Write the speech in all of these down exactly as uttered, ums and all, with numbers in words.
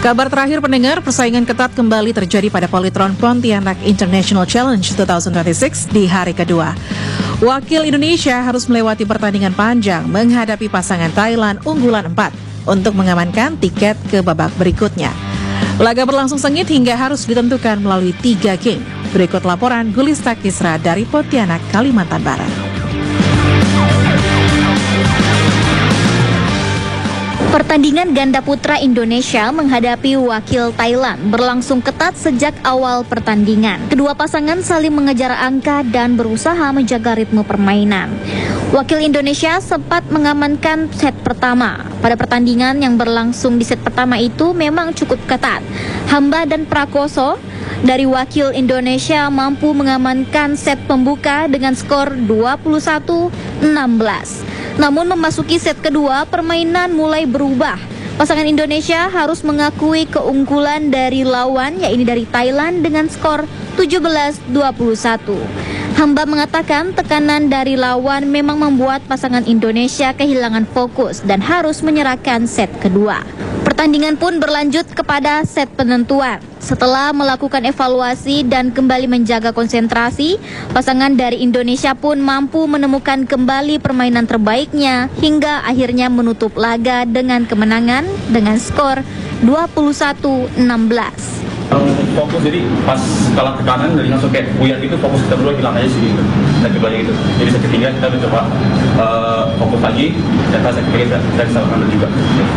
Kabar terakhir pendengar, persaingan ketat kembali terjadi pada Polytron Pontianak International Challenge dua ribu dua puluh enam di hari kedua. Wakil Indonesia harus melewati pertandingan panjang menghadapi pasangan Thailand unggulan empat untuk mengamankan tiket ke babak berikutnya. Laga berlangsung sengit hingga harus ditentukan melalui tiga game. Berikut laporan Gulista Kisra dari Pontianak, Kalimantan Barat. Pertandingan ganda putra Indonesia menghadapi wakil Thailand berlangsung ketat sejak awal pertandingan. Kedua pasangan saling mengejar angka dan berusaha menjaga ritme permainan. Wakil Indonesia sempat mengamankan set pertama. Pada pertandingan yang berlangsung di set pertama itu memang cukup ketat. Hamba dan Prakoso dari wakil Indonesia mampu mengamankan set pembuka dengan skor dua puluh satu enam belas. Namun memasuki set kedua, permainan mulai berubah. Pasangan Indonesia harus mengakui keunggulan dari lawan, yaitu dari Thailand dengan skor tujuh belas dua puluh satu. Hamba mengatakan tekanan dari lawan memang membuat pasangan Indonesia kehilangan fokus dan harus menyerahkan set kedua. Pertandingan pun berlanjut kepada set penentuan. Setelah melakukan evaluasi dan kembali menjaga konsentrasi, pasangan dari Indonesia pun mampu menemukan kembali permainan terbaiknya hingga akhirnya menutup laga dengan kemenangan dengan skor dua puluh satu enam belas. Fokus, jadi pas kalah tekanan dari langsung kayak buyar gitu, fokus kita berdua hilang aja sih gitu. Dan kembali gitu. Jadi set ketiga kita mencoba uh, fokus lagi, dan pas set ketiga kita, kita bisa mengambil juga.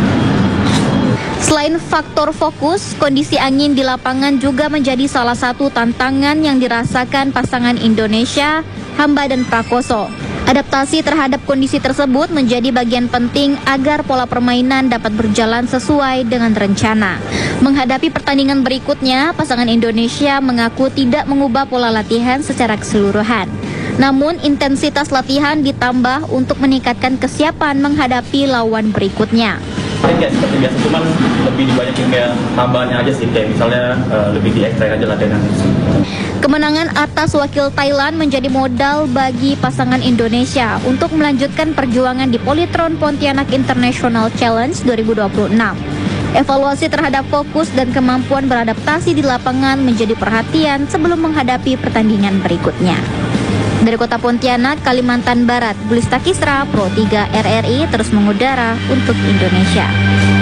Selain faktor fokus, kondisi angin di lapangan juga menjadi salah satu tantangan yang dirasakan pasangan Indonesia, Hamba dan Prakoso. Adaptasi terhadap kondisi tersebut menjadi bagian penting agar pola permainan dapat berjalan sesuai dengan rencana. Menghadapi pertandingan berikutnya, pasangan Indonesia mengaku tidak mengubah pola latihan secara keseluruhan. Namun intensitas latihan ditambah untuk meningkatkan kesiapan menghadapi lawan berikutnya. Kayak seperti biasa, cuman lebih dibanyakin kayak tambahannya aja sih, kayak misalnya uh, lebih diekstrak aja latihan. Kemenangan atas wakil Thailand menjadi modal bagi pasangan Indonesia untuk melanjutkan perjuangan di Polytron Pontianak International Challenge dua ribu dua puluh enam. Evaluasi terhadap fokus dan kemampuan beradaptasi di lapangan menjadi perhatian sebelum menghadapi pertandingan berikutnya. Dari Kota Pontianak, Kalimantan Barat, Gulista Kisra, Pro tiga R R I terus mengudara untuk Indonesia.